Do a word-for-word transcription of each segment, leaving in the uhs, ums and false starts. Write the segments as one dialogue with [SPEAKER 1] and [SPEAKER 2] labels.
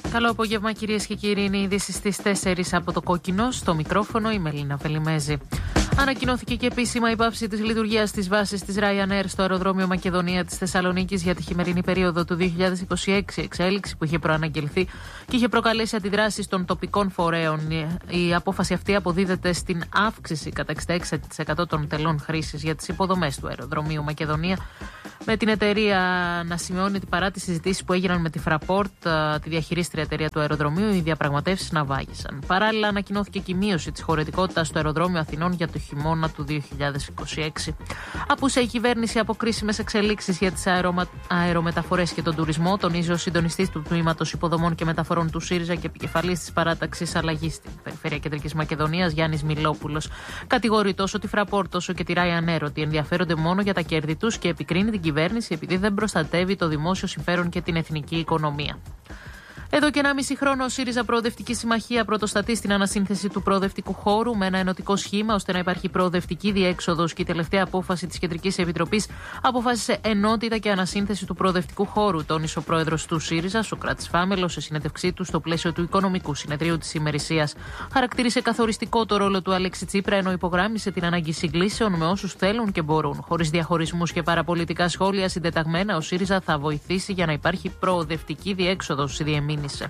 [SPEAKER 1] Καλό απόγευμα, κυρίες και κύριοι. Είναι οι ειδήσεις στις τέσσερις από το Κόκκινο. Στο μικρόφωνο η Μελίνα Βελιμέζη. Ανακοινώθηκε και επίσημα η πάυση της λειτουργίας της βάσης της Ryanair στο αεροδρόμιο Μακεδονία της Θεσσαλονίκης για τη χειμερινή περίοδο του δύο χιλιάδες είκοσι έξι. Εξέλιξη που είχε προαναγγελθεί και είχε προκαλέσει αντιδράσεις των τοπικών φορέων. Η απόφαση αυτή αποδίδεται στην αύξηση κατά εξήντα έξι τοις εκατό των τελών χρήσης για τις υποδομές του αεροδρομίου Μακεδονία, με την εταιρεία να σημειώνει ότι παρά τις συζητήσεις που έγιναν με τη Fraport, τη διαχειρίστρια εταιρεία του αεροδρομίου, οι διαπραγματεύσεις να βάγισαν. Παράλληλα, ανακοινώθηκε και η μείωση της χωρητικότητας στο αεροδρόμιο Αθηνών για το χειμώνα του δύο χιλιάδες είκοσι έξι. Απούσα η κυβέρνηση από κρίσιμες εξελίξεις για τις αερομα... αερομεταφορές και τον τουρισμό, τονίζει ο συντονιστής του Τμήματος Υποδομών και Μεταφορών του ΣΥΡΙΖΑ και επικεφαλής της παράταξης αλλαγής στην Περιφέρεια Κεντρικής Μακεδονίας, Γιάννης Μιλόπουλος. Κατηγορεί τόσο τη Fraport όσο και τη Ryanair ότι ενδιαφέρονται μόνο για τα κέρδη τους και επικρίνει την κυβέρνηση επειδή δεν προστατεύει το δημόσιο συμφέρον και την εθνική οικονομία. Εδώ και ένα μισή χρόνο, ο ΣΥΡΙΖΑ Προοδευτική Συμμαχία πρωτοστατεί στην ανασύνθεση του προοδευτικού χώρου με ένα ενωτικό σχήμα ώστε να υπάρχει προοδευτική διέξοδος, και η τελευταία απόφαση της Κεντρικής Επιτροπής αποφάσισε ενότητα και ανασύνθεση του προοδευτικού χώρου, τόνισε ο πρόεδρος του ΣΥΡΙΖΑ, Σωκράτης Φάμελος, σε συνέντευξή του στο πλαίσιο του Οικονομικού Συνεδρίου της ημερησίας. Χαρακτήρισε καθοριστικό το ρόλο του Αλέξη Τσίπρα, ενώ υπογράμμισε την ανάγκη συγκλήσεων με όσους θέλουν και μπορούν. Χωρίς διαχωρισμούς και παραπολιτικά σχόλια συντεταγμένα, ο ΣΥΡΙΖΑ θα βοηθήσει για να υπάρχει προοδευτική διέξοδος, διεμήνυσε.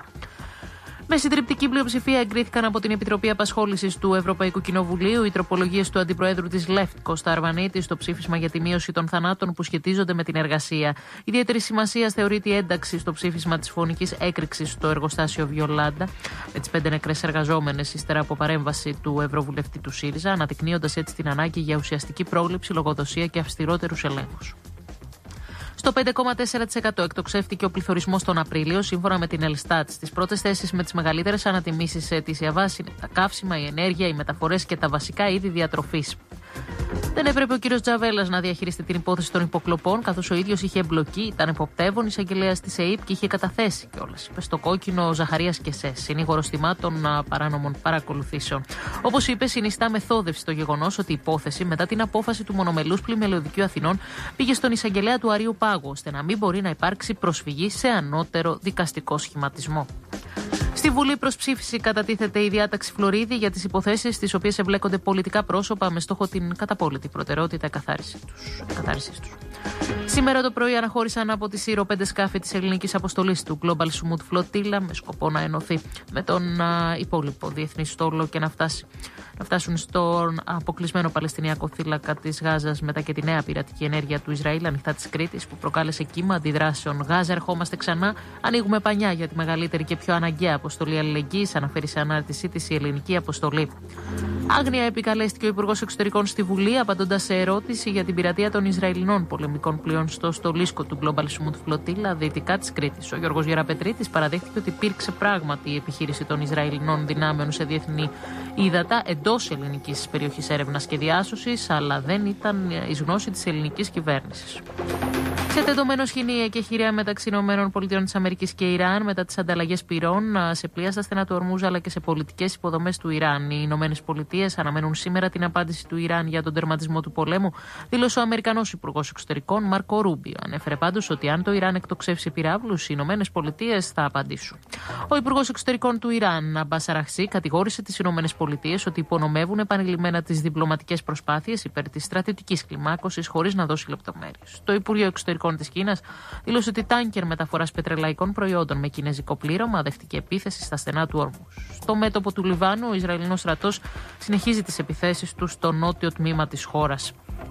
[SPEAKER 1] Με συντριπτική πλειοψηφία εγκρίθηκαν από την Επιτροπή Απασχόλησης του Ευρωπαϊκού Κοινοβουλίου οι τροπολογίες του Αντιπροέδρου της ΛΕΦΤ, Κώστα Αρβανίτη, στο ψήφισμα για τη μείωση των θανάτων που σχετίζονται με την εργασία. Ιδιαίτερη σημασία θεωρείται η ένταξη στο ψήφισμα της φωνικής έκρηξης στο εργοστάσιο Βιολάντα, με τις πέντε νεκρές εργαζόμενες ύστερα από παρέμβαση του Ευρωβουλευτή του ΣΥΡΙΖΑ, αναδεικνύοντας έτσι την ανάγκη για ουσιαστική πρόληψη, λογοδοσία και αυστηρότερους ελέγχους. Στο πέντε κόμμα τέσσερα τοις εκατό εκτοξεύτηκε ο πληθωρισμός τον Απρίλιο, σύμφωνα με την Ελστάτ. Στις πρώτες θέσεις με τις μεγαλύτερες ανατιμήσεις σε αιτήσια βάση είναι τα καύσιμα, η ενέργεια, οι μεταφορές και τα βασικά είδη διατροφής. Δεν έπρεπε ο κύριος Τζαβέλας να διαχειριστεί την υπόθεση των υποκλοπών, καθώς ο ίδιος είχε εμπλοκεί, ήταν εποπτεύων εισαγγελέας της ΕΕΠ και είχε καταθέσει κιόλας, είπε στο Κόκκινο ο Ζαχαρίας Κεσές, συνήγορος θυμάτων παράνομων παρακολουθήσεων. Όπως είπε, συνιστά μεθόδευση το γεγονός ότι η υπόθεση, μετά την απόφαση του μονομελούς πλημελιωδικείου Αθηνών, πήγε στον εισαγγελέα του Αρείου Πάγου, ώστε να μην μπορεί να υπάρξει προσφυγή σε ανώτερο δικαστικό σχηματισμό. Στη Βουλή προς ψήφιση κατατίθεται η διάταξη Φλωρίδη για τις υποθέσεις στις οποίες εμπλέκονται πολιτικά πρόσωπα με στόχο την καταπόλητη προτεραιότητα εκαθάρισης τους. Σήμερα το πρωί αναχώρησαν από τη Σύρο πέντε σκάφη της ελληνικής αποστολής του Global Smooth Flotilla με σκοπό να ενωθεί με τον α, υπόλοιπο διεθνή στόλο και να, φτάσει, να φτάσουν στον αποκλεισμένο Παλαιστινιακό θύλακα της Γάζας, μετά και τη νέα πειρατική ενέργεια του Ισραήλ ανοιχτά της Κρήτης που προκάλεσε κύμα αντιδράσεων. Γάζα, ερχόμαστε ξανά, ανοίγουμε πανιά για τη μεγαλύτερη και πιο αναγκαία αποστολή αλληλεγγύης, αναφέρει σε ανάρτησή της η ελληνική αποστολή. Άγνοια επικαλέστηκε ο Υπουργός Εξωτερικών στη Βουλή, απαντώντας σε ερώτηση για την πειρατεία των Ισραηλινών πολεμικών πλοίων στο στολίσκο του Global Smooth Flotilla δυτικά της Κρήτης. Ο Γιώργος Γεραπετρίτης παραδέχτηκε ότι υπήρξε πράγματι η επιχείρηση των Ισραηλινών δυνάμεων σε διεθνή ύδατα εντός ελληνικής περιοχής έρευνας και διάσωσης, αλλά δεν ήταν εις γνώση της ελληνικής κυβέρνησης. Σε τεντωμένο σχοινί και χειρία μεταξύ ΗΠΑ και Ιράν μετά τις ανταλλαγές πυρών σε πλοία στα στενά του Ορμούζ αλλά και σε πολιτικές υποδομές του Ιράν. Οι ΗΠΑ αναμένουν σήμερα την απάντηση του Ιράν για τον τερματισμό του πολέμου, δήλωσε ο Αμερικανός Υπουργός Εξωτερικών Μάρκο Ρούμπιο. Ανέφερε πάντως ότι αν το Ιράν εκτοξεύσει πυράβλους, οι ΗΠΑ θα απαντήσουν. Ο Υπουργός Εξωτερικών του Ιράν, Αμπάς Αραχσί, κατηγόρησε τις ΗΠΑ ότι υπονομεύουν επανειλημμένα τις διπλωματικές προσπάθειες υπέρ της στρατιωτικής κλιμάκωσης, χωρίς να δώσει λεπτομέρειες. Το Υπουργείο Εξωτερικών της Κίνας δήλωσε ότι τάνκερ μεταφοράς πετρελαϊκών προϊόντων με κινέζικο πλήρωμα δεχτηκε επίθεση στα στενά του Ορμούζ. Στο μέτωπο του Λιβάνου, ο Ισραηλινός στρατός συνεχίζει τις επιθέσεις του στο νότιο τμήμα της χώρας.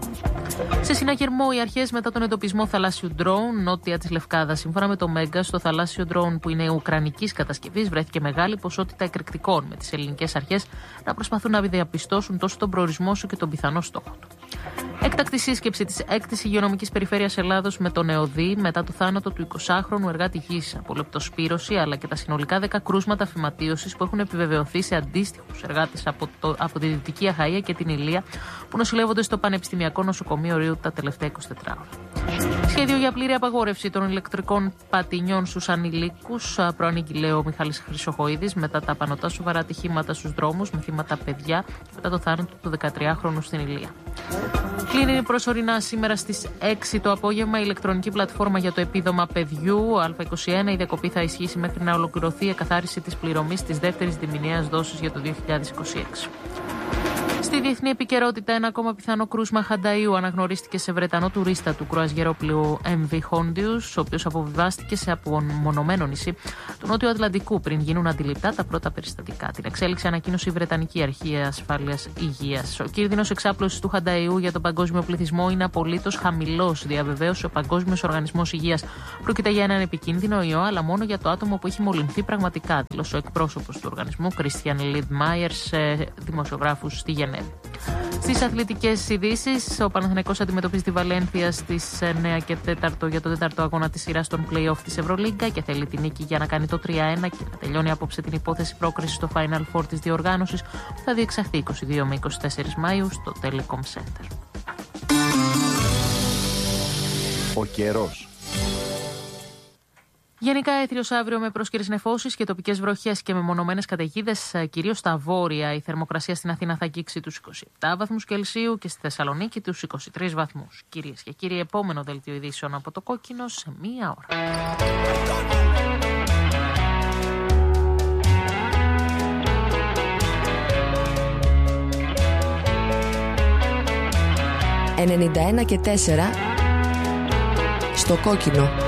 [SPEAKER 1] Σε συναγερμό, οι αρχές μετά τον εντοπισμό θαλάσσιου ντρόουν νότια της Λευκάδας. Σύμφωνα με το Μέγκα, στο θαλάσσιο ντρόουν που είναι ουκρανικής κατασκευής βρέθηκε μεγάλη ποσότητα εκρηκτικών, με τις ελληνικές αρχές να προσπαθούν να διαπιστώσουν τόσο τον προορισμό όσο και τον πιθανό στόχο του. Έκτακτη σύσκεψη της έκτης Υγειονομικής Περιφέρειας Ελλάδος με τον ΕΟΔΗ μετά το θάνατο του εικοσάχρονου εργάτη γης από λεπτοσπύρωση, αλλά και τα συνολικά δέκα κρούσματα φυματίωσης που έχουν επιβεβαιωθεί σε αντίστοιχους εργάτες από, το, από τη Δυτική Αχαΐα και την Ηλία που νοσηλεύονται στο Πανεπιστημιακό Νοσοκομείο Ρίου τα τελευταία είκοσι τέσσερις ώρα. Σχέδιο για πλήρη απαγόρευση των ηλεκτρικών πατινιών στους ανηλίκους προανήγγειλε ο Μιχάλης Χρυσοχοΐδης μετά τα πανωτά σοβαρά ατυχήματα στους δρόμους με θύματα παιδιά και μετά το θάνατο του δεκατριάχρονου στην Ηλία. Κλείνει προσωρινά σήμερα στις έξι το απόγευμα η ηλεκτρονική πλατφόρμα για το επίδομα παιδιού Α είκοσι ένα. Η διακοπή θα ισχύσει μέχρι να ολοκληρωθεί η εκαθάριση της πληρωμής της δεύτερης διμηνιαίας δόσης για το δύο χιλιάδες είκοσι έξι. Στη διεθνή επικαιρότητα, ένα ακόμα πιθανό κρούσμα χανταΐου αναγνωρίστηκε σε Βρετανό τουρίστα του κρουαζιερόπλοιου εμ βι Hondius, ο οποίος αποβιβάστηκε σε απομονωμένο νησί του Νότιου Ατλαντικού πριν γίνουν αντιληπτά τα πρώτα περιστατικά. Την εξέλιξη ανακοίνωσε η Βρετανική Αρχή Ασφάλειας Υγείας. Ο κίνδυνος εξάπλωσης του χανταΐου για τον παγκόσμιο πληθυσμό είναι απολύτως χαμηλός, διαβεβαίωσε ο Παγκόσμιος Οργανισμός Υγείας. Πρόκειται για έναν επικίνδυνο ιό, αλλά μόνο για το άτομο που έχει μολυνθεί πραγματικά, δήλωσε ο εκπρόσωπος του οργανισμού, Christian Lindmeier, σε δημοσιογράφους στη Γενέβη. Στις αθλητικές ειδήσεις, ο Παναθηναϊκός αντιμετωπίζει τη Βαλένθια στις εννιά και τέσσερα για το τέταρτο αγώνα της σειράς των play-off της Ευρωλίγκα και θέλει την νίκη για να κάνει το τρία ένα και να τελειώνει απόψε την υπόθεση πρόκρισης στο Final Four της διοργάνωσης που θα διεξαχθεί είκοσι δύο με είκοσι τέσσερα Μαΐου στο Telecom Center.
[SPEAKER 2] Ο καιρός.
[SPEAKER 1] Γενικά έθριος αύριο με πρόσκαιρες νεφώσεις και τοπικές βροχές και μεμονωμένες καταιγίδες, κυρίως στα βόρεια. Η θερμοκρασία στην Αθήνα θα αγγίξει τους είκοσι επτά βαθμούς Κελσίου και στη Θεσσαλονίκη τους είκοσι τρεις βαθμούς. Κυρίες και κύριοι, επόμενο δελτίο ειδήσεων από το Κόκκινο σε μία ώρα.
[SPEAKER 3] ενενήντα ένα και τέσσερα στο Κόκκινο.